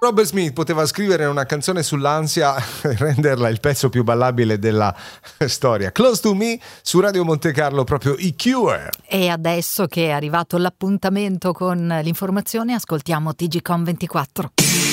Robert Smith poteva scrivere una canzone sull'ansia e renderla il pezzo più ballabile della storia. Close to Me su Radio Monte Carlo, proprio i Cure. E adesso che è arrivato l'appuntamento con l'informazione, ascoltiamo TGcom 24.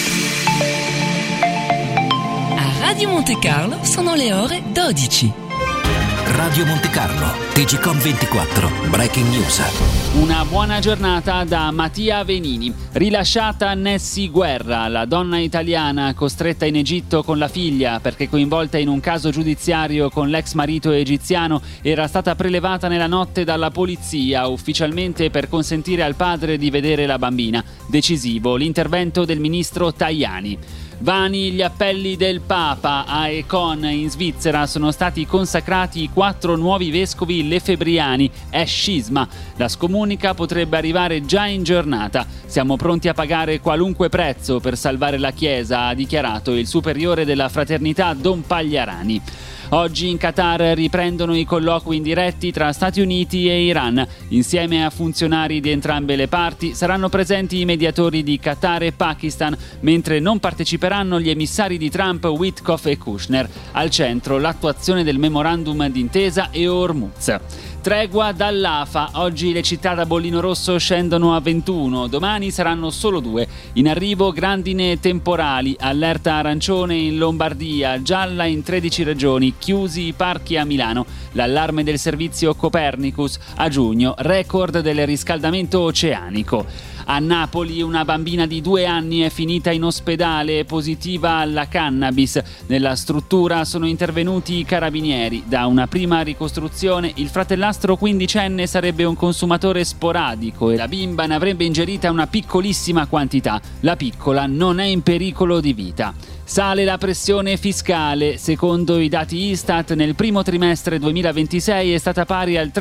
A Radio Monte Carlo sono le ore 12. Radio Monte Carlo, TGcom 24, Breaking News. Una buona giornata da Mattia Venini. Rilasciata Nessi Guerra, la donna italiana costretta in Egitto con la figlia perché coinvolta in un caso giudiziario con l'ex marito egiziano, era stata prelevata nella notte dalla polizia ufficialmente per consentire al padre di vedere la bambina. Decisivo l'intervento del ministro Tajani. Vani gli appelli del Papa. A Econ in Svizzera sono stati consacrati i 4 nuovi vescovi lefebriani. È scisma. La scomunica potrebbe arrivare già in giornata. Siamo pronti a pagare qualunque prezzo per salvare la Chiesa, ha dichiarato il superiore della fraternità Don Pagliarani. Oggi in Qatar riprendono i colloqui indiretti tra Stati Uniti e Iran. Insieme a funzionari di entrambe le parti saranno presenti i mediatori di Qatar e Pakistan, mentre non parteciperanno gli emissari di Trump, Witkoff e Kushner. Al centro l'attuazione del memorandum d'intesa e Hormuz. Tregua dall'AFA. Oggi le città da bollino rosso scendono a 21, domani saranno solo 2. In arrivo grandine temporali, allerta arancione in Lombardia, gialla in 13 regioni, chiusi i parchi a Milano. L'allarme del servizio Copernicus. A giugno, record del riscaldamento oceanico. A Napoli una bambina di 2 anni è finita in ospedale positiva alla cannabis. Nella struttura sono intervenuti i carabinieri. Da una prima ricostruzione il fratellastro quindicenne sarebbe un consumatore sporadico e la bimba ne avrebbe ingerita una piccolissima quantità. La piccola non è in pericolo di vita. Sale la pressione fiscale. Secondo i dati Istat, nel primo trimestre 2026 è stata pari al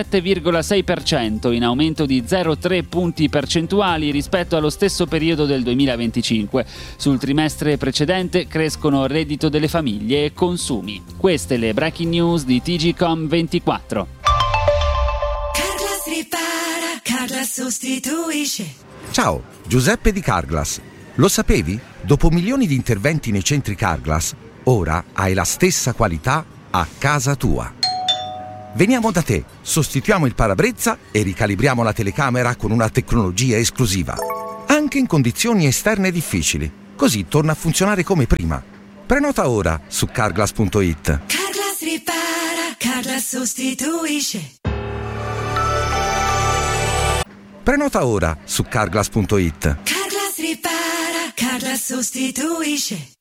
37,6%, in aumento di 0,3 punti percentuali rispetto allo stesso periodo del 2025. Sul trimestre precedente crescono reddito delle famiglie e consumi. Queste le breaking news di TGcom 24. Carglass ripara, Carglass sostituisce. Ciao, Giuseppe di Carglass. Lo sapevi? Dopo milioni di interventi nei centri Carglass, ora hai la stessa qualità a casa tua. Veniamo da te, sostituiamo il parabrezza e ricalibriamo la telecamera con una tecnologia esclusiva. Anche in condizioni esterne difficili, così torna a funzionare come prima. Prenota ora su Carglass.it. Carglass ripara, Carglass sostituisce. Prenota ora su Carglass.it. Carglass ripara, Carglass sostituisce.